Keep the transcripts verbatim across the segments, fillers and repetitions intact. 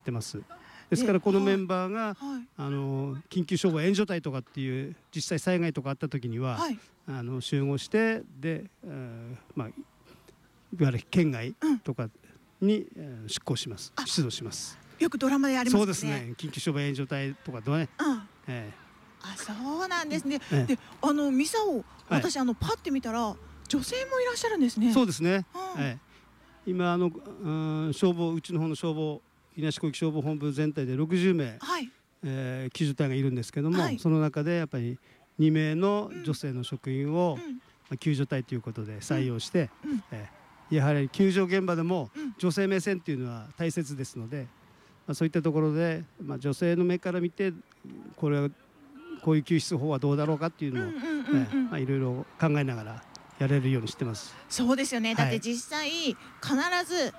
ってます。ですからこのメンバーが、 はい、 あの緊急消防援助隊とかっていう実際災害とかあった時には、はい、あの集合してで、えーまあ、いわゆる県外とかに、うん、出向します。出動します。 よくドラマでありますね。 そうですね。緊急消防援助隊とかとね、 うん、 えー、あ、そうなんですね。 ええ、 で、あのミサオ、私、はい、あのパッて見たら女性もいらっしゃるんですね。 そうですね。 うん、 ええ、今あの、うん、消防うちの方の消防稲敷広域消防本部全体でろくじゅうめい、はい、えー、救助隊がいるんですけども、はい、その中でやっぱりにめいの女性の職員を、うん、まあ、救助隊ということで採用して、うんうん、えー、やはり救助現場でも女性目線っていうのは大切ですので、まあ、そういったところで、まあ、女性の目から見てこれはこういう救出法はどうだろうかっていうのをいろいろ考えながらやれるようにしてます。 そうですよね。だって実際、はい、必ず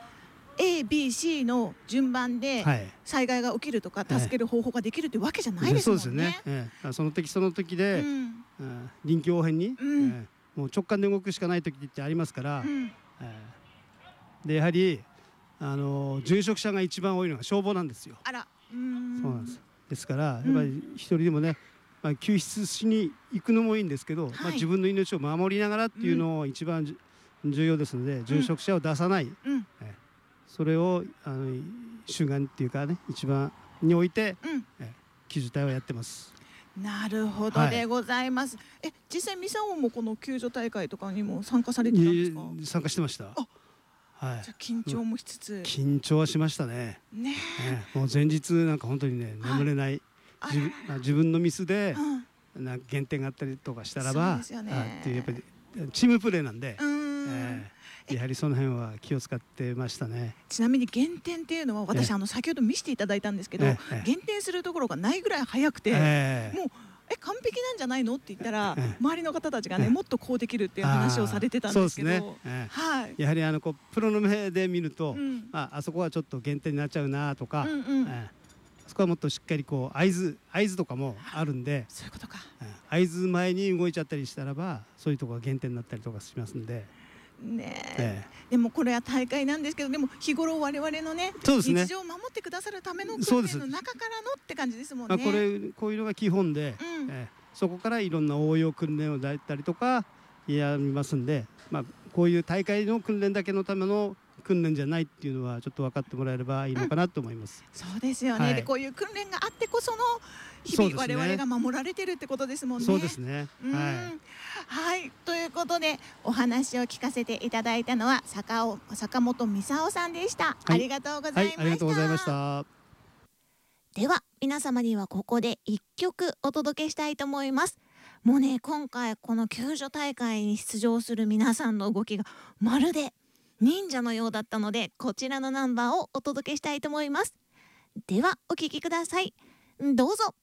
A、B、C の順番で災害が起きるとか助ける方法ができるってわけじゃないですもんね。 そうですよね。ええ、その時その時で、うん、臨機応変に、うん、ええ、もう直感で動くしかない時ってありますから、うん、ええ、でやはりあの殉職者が一番多いのが消防なんですよ。 あら、うーん、 そうなんです。ですからやっぱり一人でもね、まあ、救出しに行くのもいいんですけど、はい、まあ、自分の命を守りながらっていうのを一番重要ですので、うん、殉職者を出さない、うん、ええ、それをあの主眼っていうかね一番において、うん、え救助隊はやってます。 なるほどでございます。はい、え実際ミサオもこの救助大会とかにも参加されてたんですか？ 参加してました。あ、 はい、じゃ緊張もしつつ、 うん、緊張はしましたね。 ねえ、もう前日なんか本当にね眠れない、はい、自, 分自分のミスで、うん、なんか減点があったりとかしたらば、そうですよね、っていうやっぱりチームプレーなんで、うん、えー、やはりその辺は気を使ってましたね。 ちなみに減点っていうのは私あの先ほど見せていただいたんですけど、減点するところがないぐらい早くて、えー、もうえ完璧なんじゃないのって言ったら、周りの方たちがねもっとこうできるっていう話をされてたんですけど、そうですね、はい、 やはりあのこうプロの目で見ると、うん、あ, あそこはちょっと減点になっちゃうなとか、うんうん、えーそこはもっとしっかりこう合図合図とかもあるんで、 そういうことか、 合図前に動いちゃったりしたらばそういうところが減点になったりとかしますんでねえ、ええ、でもこれは大会なんですけど、でも日頃我々のね、そうですね、日常を守ってくださるための訓練の中からのって感じですもんね。 まあ、これこういうのが基本で、うん、ええ、そこからいろんな応用訓練をだったりとかやりますんで、まあ、こういう大会の訓練だけのための訓練じゃないっていうのはちょっと分かってもらえればいいのかなと思います。 うん、そうですよね、はい、でこういう訓練があってこその日々我々が守られてるってことですもんね。 そうですね、 はい、はい、ということでお話を聞かせていただいたのは坂尾坂本美沙さんでした。はい、ありがとうございました。 はい、ありがとうございました。 では皆様にはここでいっきょくお届けしたいと思います。もうね、今回この救助大会に出場する皆さんの動きがまるで忍者のようだったので、こちらのナンバーをお届けしたいと思います。ではお聴きください。どうぞ。